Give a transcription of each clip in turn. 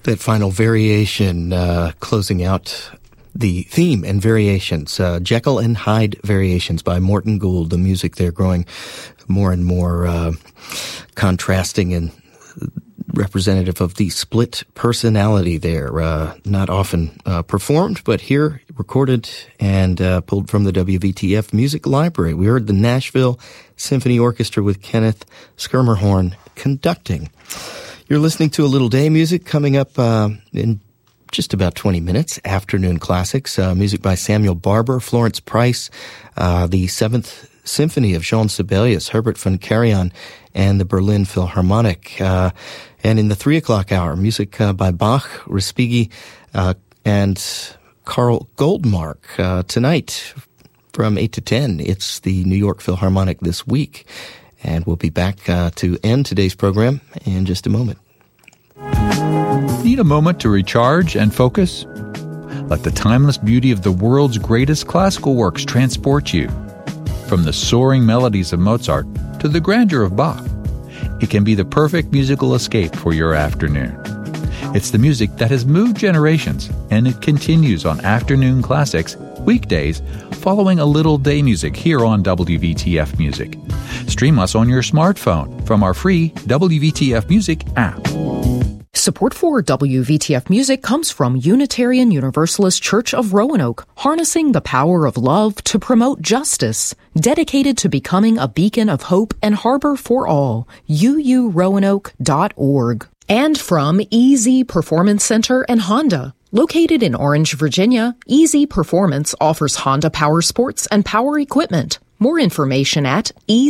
That final variation closing out the theme and variations, Jekyll and Hyde Variations by Morton Gould. The music there growing more and more contrasting and representative of the split personality there. Not often performed, but here recorded and pulled from the WVTF Music Library. We heard the Nashville Symphony Orchestra with Kenneth Schermerhorn conducting. You're listening to A Little Day Music coming up in just about 20 minutes. Afternoon Classics, music by Samuel Barber, Florence Price, the Seventh Symphony of Jean Sibelius, Herbert von Karajan, and the Berlin Philharmonic. And in the 3 o'clock hour, music by Bach, Respighi, and Carl Goldmark. Tonight, from 8 to 10, it's the New York Philharmonic This Week. And we'll be back to end today's program in just a moment. Need a moment to recharge and focus? Let the timeless beauty of the world's greatest classical works transport you. From the soaring melodies of Mozart to the grandeur of Bach, it can be the perfect musical escape for your afternoon. It's the music that has moved generations, and it continues on Afternoon Classics, weekdays, following A Little Day Music here on WVTF Music. Stream us on your smartphone from our free WVTF Music app. Support for WVTF Music comes from Unitarian Universalist Church of Roanoke, harnessing the power of love to promote justice, dedicated to becoming a beacon of hope and harbor for all. uuroanoke.org. And from EZ Performance Center and Honda. Located in Orange, Virginia, EZ Performance offers Honda power sports and power equipment. More information at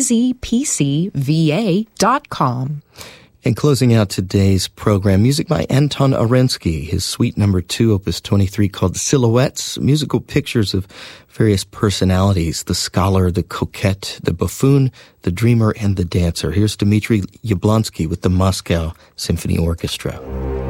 ezpcva.com. And closing out today's program, music by Anton Arensky, his Suite No. 2, Opus 23, called Silhouettes, musical pictures of various personalities, the scholar, the coquette, the buffoon, the dreamer, and the dancer. Here's Dmitri Yablonsky with the Moscow Symphony Orchestra.